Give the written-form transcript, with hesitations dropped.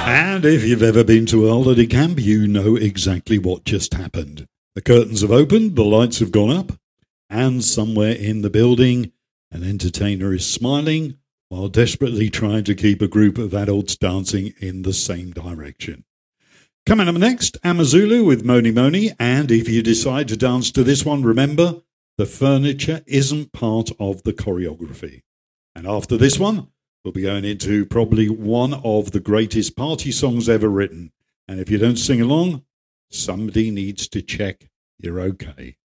And if you've ever been to a holiday camp, you know exactly what just happened. The curtains have opened, the lights have gone up, and somewhere in the building, an entertainer is smiling while desperately trying to keep a group of adults dancing in the same direction. Coming up next, Amazulu with Moni Moni, and if you decide to dance to this one, remember, the furniture isn't part of the choreography. And after this one, we'll be going into probably one of the greatest party songs ever written. And if you don't sing along, somebody needs to check you're okay.